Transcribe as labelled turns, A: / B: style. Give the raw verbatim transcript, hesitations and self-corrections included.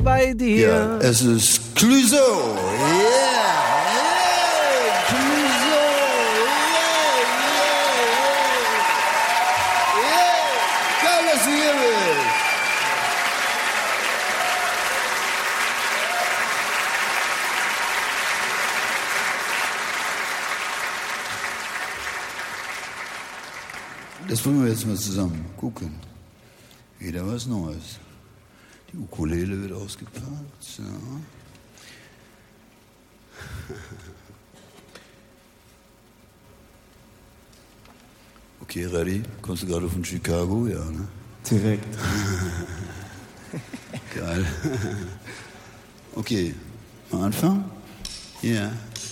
A: bei dir.
B: Ja, es ist Clouseau. Yeah. Yeah. Clouseau. Yeah. Yeah. Yeah. Geil, dass du hier bist. Das wollen wir jetzt mal zusammen gucken. Wieder was Neues. Die Ukulele wird ausgepackt. So. Okay, ready? Kommst du gerade von Chicago? Ja, ne?
A: Direkt.
B: Geil. Okay, mal anfangen? Ja. Yeah.